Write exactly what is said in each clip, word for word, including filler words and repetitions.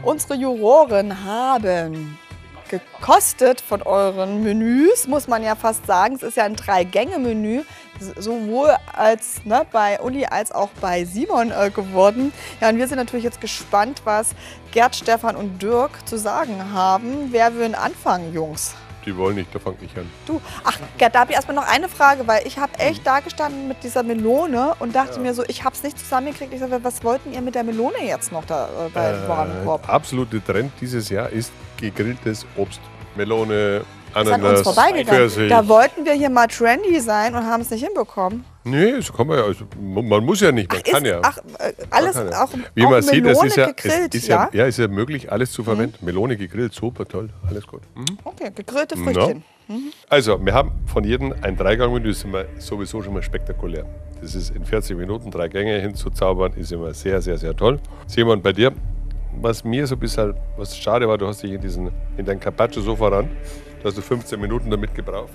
Unsere Juroren haben gekostet von euren Menüs, muss man ja fast sagen. Es ist ja ein Drei-Gänge-Menü, sowohl als, ne, bei Uli als auch bei Simon äh, geworden. Ja, und wir sind natürlich jetzt gespannt, was Gerd, Stefan und Dirk zu sagen haben. Wer will anfangen, Jungs? Die wollen nicht, da fange ich an. Du, ach Gerd, da habe ich erstmal noch eine Frage, weil ich habe echt da gestanden mit dieser Melone und dachte ja. mir so, ich habe es nicht zusammengekriegt. Ich sage, was wollten ihr mit der Melone jetzt noch da äh, bei äh, Warenkorb? Absolute Trend dieses Jahr ist gegrilltes Obst. Melone, Ananas, an uns vorbeigegangen. Da wollten wir hier mal trendy sein und haben es nicht hinbekommen. Nee, so kann man ja. Also, man muss ja nicht, man ach, kann ist, ja. Ach, alles man ja. auch, Wie auch man Melone sieht, es ist ja, gegrillt, es ist ja? ja, ja, ist ja möglich, alles zu verwenden. Mhm. Melone gegrillt, super toll, alles gut. Mhm. Okay, gegrillte Früchtchen. No. Mhm. Also, wir haben von jedem ein Dreigang-Menü, das ist immer sowieso schon mal spektakulär. Das ist in vierzig Minuten drei Gänge hinzuzaubern, ist immer sehr, sehr, sehr toll. Simon, bei dir, was mir so ein bisschen, was schade war, du hast dich in, diesen, in dein Carpaccio so voran, da hast du fünfzehn Minuten damit verbraucht,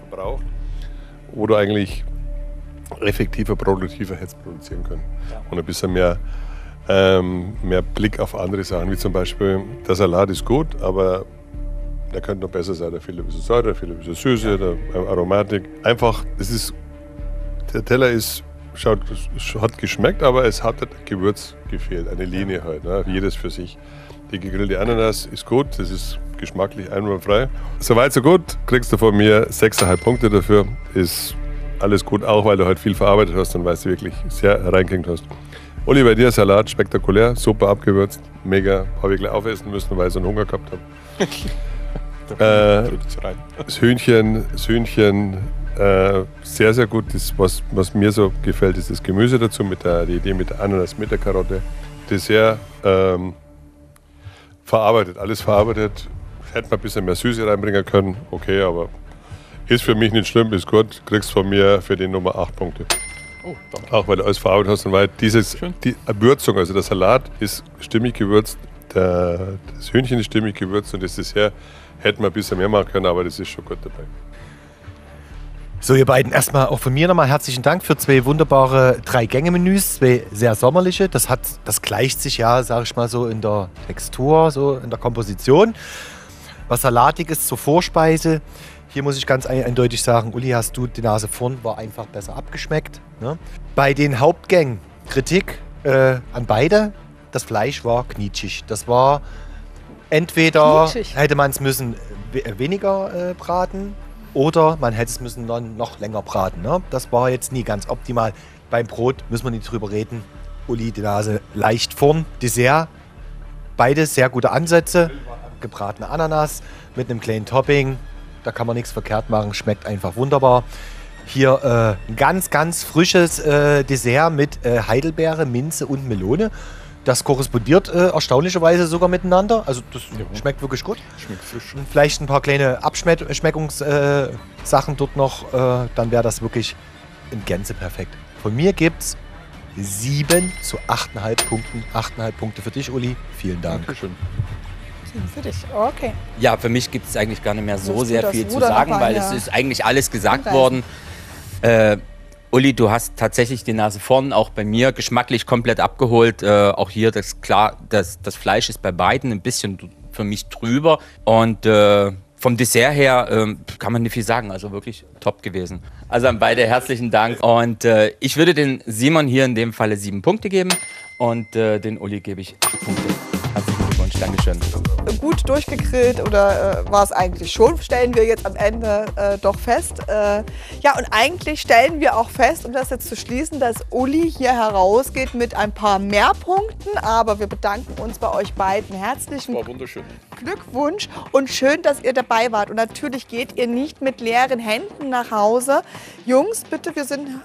wo du eigentlich effektiver, produktiver hättest produzieren können. Ja. Und ein bisschen mehr, ähm, mehr Blick auf andere Sachen, wie zum Beispiel, der Salat ist gut, aber der könnte noch besser sein. Da fehlt ein bisschen Säure, da fehlt ein bisschen Süße, ja. Aromatik. Einfach, das ist, der Teller ist, schaut, hat geschmeckt, aber es hat das Gewürz gefehlt, eine Linie halt, ne? Jedes für sich. Die gegrillte Ananas ist gut, das ist geschmacklich einwandfrei. Soweit so gut, kriegst du von mir sechseinhalb Punkte dafür. Ist alles gut, auch weil du heute viel verarbeitet hast und weil du wirklich sehr reingekriegt hast. Uli, bei dir Salat, spektakulär, super abgewürzt, mega. Habe ich gleich aufessen müssen, weil ich so einen Hunger gehabt habe. äh, das Hühnchen, das Hühnchen äh, sehr, sehr gut. Das, was, was mir so gefällt, ist das Gemüse dazu, mit der, die Idee mit der Ananas, mit der Karotte. Dessert ähm, verarbeitet, alles verarbeitet. Hätte man ein bisschen mehr Süße reinbringen können, okay, aber ist für mich nicht schlimm, ist gut. Kriegst von mir für die Nummer acht Punkte. Oh, danke. Auch weil du alles verarbeitet hast und weil dieses, die Würzung, also der Salat ist stimmig gewürzt, der, das Hühnchen ist stimmig gewürzt und das Dessert hätte man ein bisschen mehr machen können, aber das ist schon gut dabei. So, ihr beiden, erstmal auch von mir nochmal herzlichen Dank für zwei wunderbare Drei-Gänge-Menüs, zwei sehr sommerliche. Das, hat, das gleicht sich ja, sage ich mal so, in der Textur, so in der Komposition. Was Salatiges zur Vorspeise. Hier muss ich ganz eindeutig sagen, Uli, hast du die Nase vorn, war einfach besser abgeschmeckt. Ne? Bei den Hauptgängen, Kritik äh, an beide, das Fleisch war knietschig. Das war entweder, knietschig. Hätte man es müssen weniger äh, braten oder man hätte es müssen dann noch länger braten. Ne? Das war jetzt nie ganz optimal. Beim Brot müssen wir nicht drüber reden. Uli, die Nase leicht vorn. Dessert, beide sehr gute Ansätze. Gebratene Ananas mit einem kleinen Topping. Da kann man nichts verkehrt machen, schmeckt einfach wunderbar. Hier äh, ein ganz, ganz frisches äh, Dessert mit äh, Heidelbeere, Minze und Melone. Das korrespondiert äh, erstaunlicherweise sogar miteinander. Also das ja. schmeckt wirklich gut. Schmeckt frisch. Und vielleicht ein paar kleine Abschmeckungssachen äh, dort noch. Äh, dann wäre das wirklich in Gänze perfekt. Von mir gibt es sieben zu achteinhalb Punkten. achteinhalb Punkte für dich, Uli. Vielen Dank. Dankeschön. Für dich, okay. Ja, für mich gibt es eigentlich gar nicht mehr so sehr viel zu sagen, weil es ist eigentlich alles gesagt worden. Äh, Uli, du hast tatsächlich die Nase vorn, auch bei mir, geschmacklich komplett abgeholt. Äh, auch hier, das klar, das, das Fleisch ist bei beiden ein bisschen für mich drüber. Und äh, vom Dessert her äh, kann man nicht viel sagen, also wirklich top gewesen. Also an beide herzlichen Dank. Und äh, ich würde den Simon hier in dem Falle sieben Punkte geben und äh, den Uli gebe ich Punkte. Herzlichen Glückwunsch, Dankeschön. Gut durchgegrillt oder äh, war es eigentlich schon, stellen wir jetzt am Ende äh, doch fest. Äh, ja, und eigentlich stellen wir auch fest, um das jetzt zu schließen, dass Uli hier herausgeht mit ein paar mehr Punkten. Aber wir bedanken uns bei euch beiden. Herzlichen war wunderschön. Glückwunsch und schön, dass ihr dabei wart. Und natürlich geht ihr nicht mit leeren Händen nach Hause. Jungs, bitte, wir sind